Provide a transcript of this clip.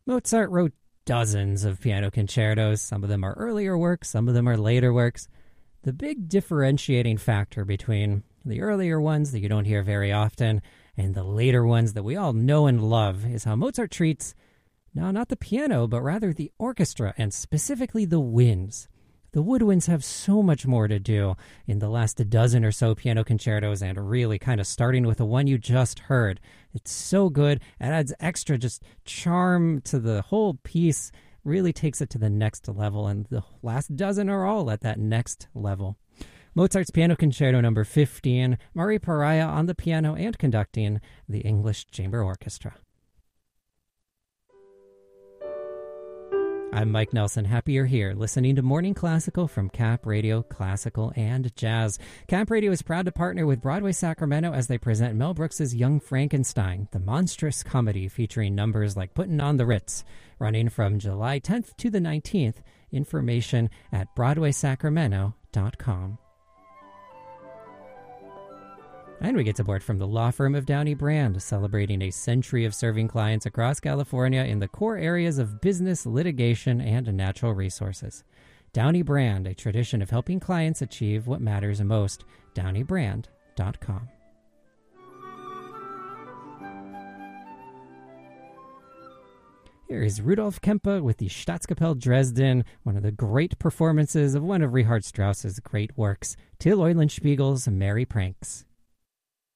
Mozart wrote dozens of piano concertos. Some of them are earlier works, some of them are later works. The big differentiating factor between the earlier ones that you don't hear very often and the later ones that we all know and love is how Mozart treats, now not the piano, but rather the orchestra and specifically the winds. The woodwinds have so much more to do in the last dozen or so piano concertos, and really kind of starting with the one you just heard. It's so good. It adds extra just charm to the whole piece, really takes it to the next level, and the last dozen are all at that next level. Mozart's Piano Concerto No. 15, Mari Pariah on the piano and conducting the English Chamber Orchestra. I'm Mike Nelson. Happy you're here, listening to Morning Classical from Cap Radio Classical and Jazz. Cap Radio is proud to partner with Broadway Sacramento as they present Mel Brooks' Young Frankenstein, the monstrous comedy featuring numbers like Puttin' on the Ritz, running from July 10th to the 19th. Information at BroadwaySacramento.com. And we get support from the law firm of Downey Brand, celebrating a century of serving clients across California in the core areas of business, litigation, and natural resources. Downey Brand, a tradition of helping clients achieve what matters most. DowneyBrand.com. Here is Rudolf Kempe with the Staatskapelle Dresden, one of the great performances of one of Richard Strauss's great works, Till Eulenspiegel's Merry Pranks.